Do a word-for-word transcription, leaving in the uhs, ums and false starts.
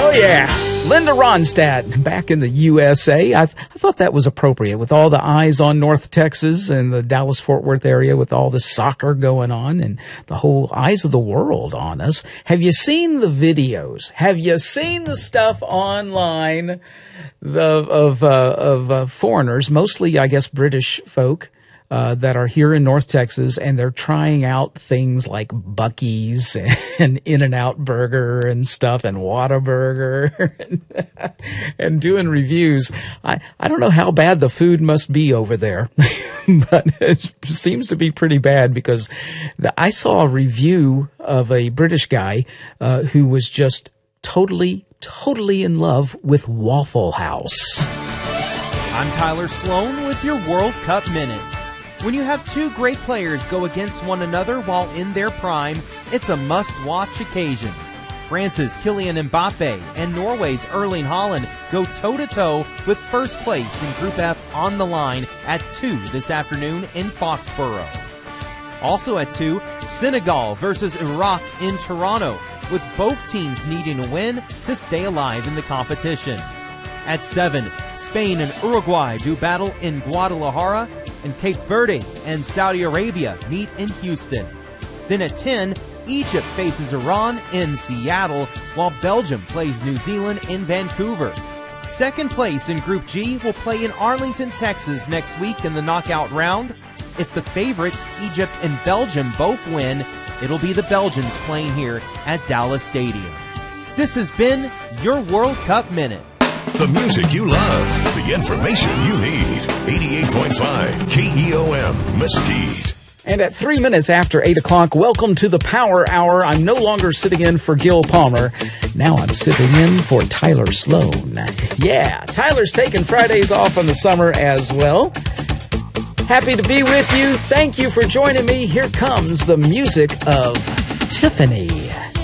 Oh, yeah. Linda Ronstadt back in the U S A. I, th- I thought that was appropriate with all the eyes on North Texas and the Dallas-Fort Worth area with all the soccer going on and the whole eyes of the world on us. Have you seen the videos? Have you seen the stuff online the, of, uh, of uh, foreigners, mostly, I guess, British folk, Uh, that are here in North Texas, and they're trying out things like Buc-ee's and In-N-Out Burger and stuff and Whataburger and, and doing reviews. I, I don't know how bad the food must be over there, but it seems to be pretty bad because the, I saw a review of a British guy uh, who was just totally, totally in love with Waffle House. I'm Tyler Sloan with your World Cup Minute. When you have two great players go against one another while in their prime, it's a must-watch occasion. France's Kylian Mbappe and Norway's Erling Haaland go toe-to-toe with first place in Group F on the line at two this afternoon in Foxborough. Also at two, Senegal versus Iraq in Toronto, with both teams needing a win to stay alive in the competition. At seven, Spain and Uruguay do battle in Guadalajara, and Cape Verde and Saudi Arabia meet in Houston. Then at ten, Egypt faces Iran in Seattle, while Belgium plays New Zealand in Vancouver. Second place in Group G will play in Arlington, Texas next week in the knockout round. If the favorites, Egypt and Belgium, both win, it'll be the Belgians playing here at Dallas Stadium. This has been your World Cup Minute. The music you love, the information you need. eighty-eight point five K E O M, Mesquite. And at three minutes after eight o'clock, welcome to the Power Hour. I'm no longer sitting in for Gil Palmer. Now I'm sitting in for Tyler Sloan. Yeah, Tyler's taking Fridays off in the summer as well. Happy to be with you. Thank you for joining me. Here comes the music of Tiffany.